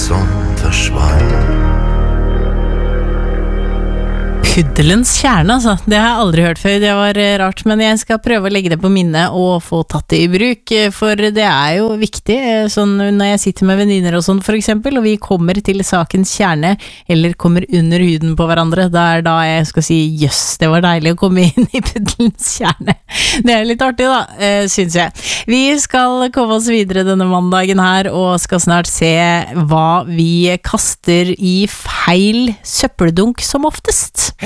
som försvann. Puddelens kjerne, altså. Det har jeg aldri hørt før. Det var rart, men jeg skal prøve å legge det på minnet og få tatt det i bruk, for det er jo viktig, sånn når jeg sitter med venninner og sånn for eksempel, og vi kommer til sakens kjerne, eller kommer under huden på hverandre, da er da jeg skal si, jøss, det var deilig å komme inn i puddelens kjerne. Det er litt artig da, synes jeg. Vi skal komme oss videre denne mandagen her, og skal snart se hva vi kaster i feil søppeldunk som oftest.